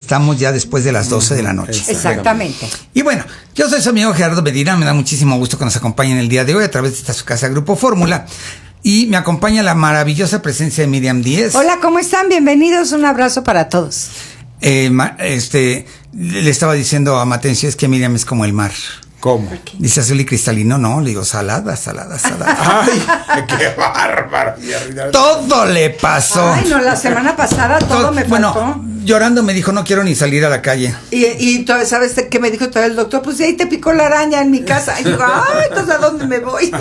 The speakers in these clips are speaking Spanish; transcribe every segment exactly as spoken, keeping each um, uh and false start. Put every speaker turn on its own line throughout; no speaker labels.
estamos ya después de las doce de la noche.
Exactamente.
Y bueno, yo soy su amigo Gerardo Medina, me da muchísimo gusto que nos acompañen el día de hoy a través de esta su casa Grupo Fórmula. Y me acompaña la maravillosa presencia de Miriam Díez.
Hola, ¿cómo están? Bienvenidos, un abrazo para todos.
Eh, este, le estaba diciendo a Matencio, es que Miriam es como el mar.
¿Cómo?
Dice azul y cristalino, no, le digo salada, salada, salada.
¡Ay, qué bárbaro!
Todo le pasó.
Ay, no, la semana pasada todo, todo me faltó.
Bueno, llorando me dijo, no quiero ni salir a la calle.
Y, y ¿sabes qué me dijo todo el doctor? Pues ahí te picó la araña en mi casa. Y digo, ay, entonces ¿a dónde me voy?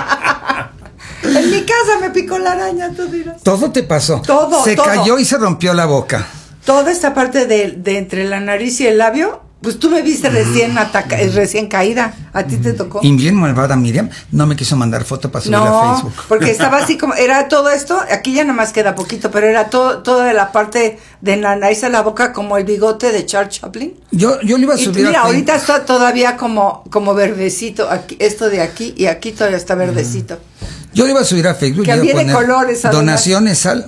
En mi casa me picó la araña, tú dirás.
Todo te pasó.
Todo,
Se
todo.
cayó y se rompió la boca.
Toda esta parte de, de entre la nariz y el labio, pues tú me viste recién ataca, recién caída. A ti te tocó.
Y bien malvada Miriam, no me quiso mandar foto para subirla
no,
a Facebook.
Porque estaba así como, era todo esto, aquí ya nada más queda poquito, pero era todo, toda la parte de la nariz a la boca como el bigote de Charles Chaplin.
Yo, yo le iba a subir
y mira,
a
ahorita está todavía como, como verdecito, aquí, esto de aquí, y aquí todavía está verdecito.
Yo le iba a subir a Facebook.
Que
iba a
de colores. A
donaciones al...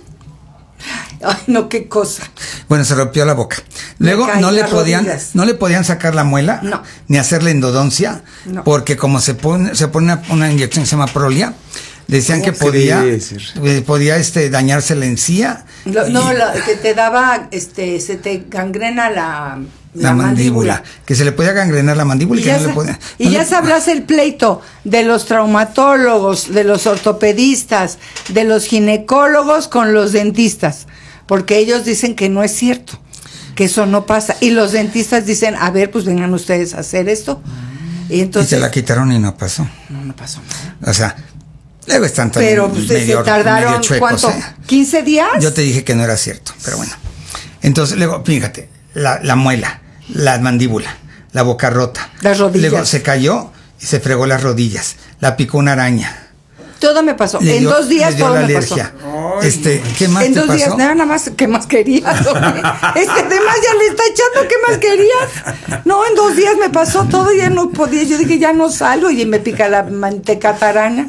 Ay, no, qué cosa.
Bueno, se rompió la boca. Luego no le podían, rodillas. no le podían sacar la muela,
no.
ni hacerle endodoncia, no. porque como se pone, se pone una, una inyección que se llama Prolia, decían que podía, eh, podía este dañarse la encía.
Lo, no, lo, que te daba, este, se te gangrena la.
La, la mandíbula. mandíbula, que se le podía gangrenar la mandíbula y, y que no se, le podía. No
y ya
le...
sabrás el pleito de los traumatólogos, de los ortopedistas, de los ginecólogos con los dentistas, porque ellos dicen que no es cierto, que eso no pasa, y los dentistas dicen, a ver, pues vengan ustedes a hacer esto. Y entonces.
Y se la quitaron y no pasó.
No, no pasó nada.
O sea. Luego están
pero pues medio, se tardaron medio chuecos, ¿cuánto? ¿eh? ¿quince días?
Yo te dije que no era cierto, pero bueno. Entonces, luego, fíjate, la, la muela, la mandíbula, la boca rota.
Las rodillas.
Luego se cayó y se fregó las rodillas. La picó una araña.
Todo me pasó.
Le
en
dio,
dos días
le dio
todo
la
me
alergia.
pasó.
Este, ¿qué más
en
te
dos
pasó?
días, nada más, ¿qué más querías? Este, además ya le está echando, ¿qué más querías? No, en dos días me pasó todo, ya no podía. Yo dije, ya no salgo, y me pica la manteca araña.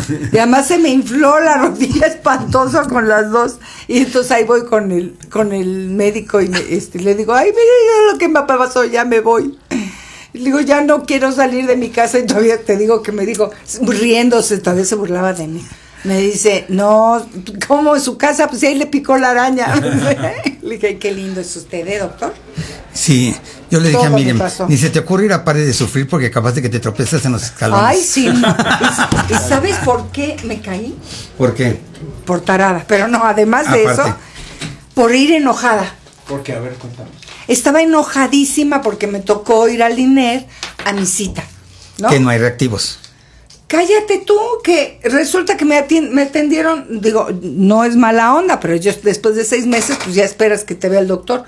Y además se me infló la rodilla espantosa con las dos. Y entonces ahí voy con el, con el médico y me, este, le digo, ay, mire, ya lo que me pasó, ya me voy. Y le digo, ya no quiero salir de mi casa. Y todavía te digo que me dijo, riéndose, todavía se burlaba de mí. Me dice, no, ¿cómo en su casa? Pues ahí le picó la araña. Le dije, qué lindo es usted, ¿eh, doctor?
Sí, yo le dije
Todo
a Miriam, ni se te ocurre ir a parar de sufrir porque capaz de que te tropiezas en los escalones.
Ay, sí. No. ¿Y, y sabes por qué me caí?
¿Por qué?
Por tarada, pero no, además de Aparte. eso, por ir enojada.
¿Por qué? A ver, contame.
Estaba enojadísima porque me tocó ir al I N E R a mi cita, ¿no?
Que no hay reactivos.
Cállate tú, que resulta que me, atend- me atendieron, digo, no es mala onda, pero yo después de seis meses, pues ya esperas que te vea el doctor.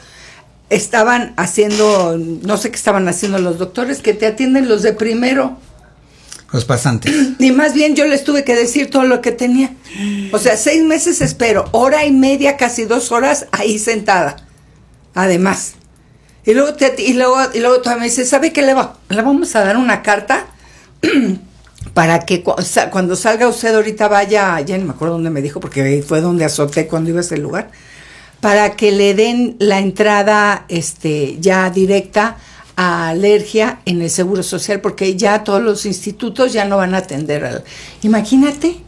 Estaban haciendo, no sé qué estaban haciendo los doctores, que te atienden los de primero.
Los pasantes.
Y más bien yo les tuve que decir todo lo que tenía. O sea, seis meses espero, hora y media, casi dos horas ahí sentada. Además. Y luego, te, y luego, y luego todavía me dice, ¿sabe qué le va? Le vamos a dar una carta para que cu- cuando salga usted ahorita vaya, ya no me acuerdo dónde me dijo, porque fue donde azoté cuando iba a ese lugar, para que le den la entrada este ya directa a alergia en el Seguro Social, porque ya todos los institutos ya no van a atender al... Imagínate.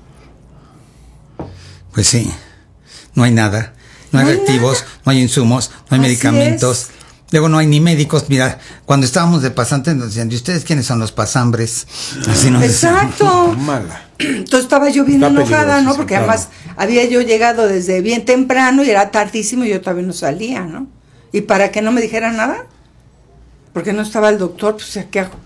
Pues sí, no hay nada, no hay
No hay
reactivos,
nada.
no hay insumos, no hay
Así
medicamentos.
es.
Luego no hay ni médicos. Mira, cuando estábamos de pasantes nos decían, ¿y ustedes quiénes son los pasambres? Así nos
Exacto.
Mala.
Entonces estaba yo bien
Está
enojada,
peligroso,
¿no?
sí,
Porque
claro.
además había yo llegado desde bien temprano y era tardísimo y yo todavía no salía, ¿no? Y para que no me dijeran nada, porque no estaba el doctor, pues ¿qué hago?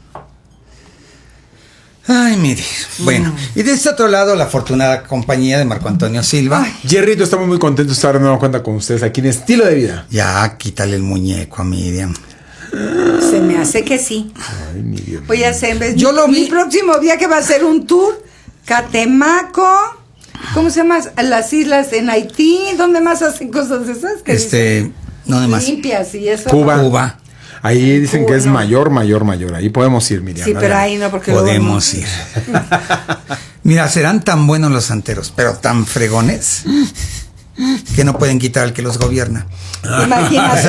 Ay, mire. Bueno, y de este otro lado, la afortunada compañía de Marco Antonio Silva.
Ay.
Jerrito, estamos muy contentos de estar de nueva cuenta con ustedes aquí en Estilo de Vida.
Ya, quítale el muñeco a Miriam.
Se me hace que sí.
Ay, mi Dios.
Voy a hacer, en vez,
Yo
mi,
lo vi.
mi próximo viaje va a ser un tour, Catemaco, ¿cómo se llama? Las islas en Haití, ¿dónde más hacen cosas de esas? Que
Este, no de más.
limpias y eso.
Cuba.
Cuba.
Ahí dicen
Cuba,
que es
no.
mayor, mayor, mayor. Ahí podemos ir, Miriam.
Sí, pero ahí no, porque luego
Podemos
no.
ir. Mira, serán tan buenos los santeros, pero tan fregones, que no pueden quitar al que los gobierna.
Imagínate.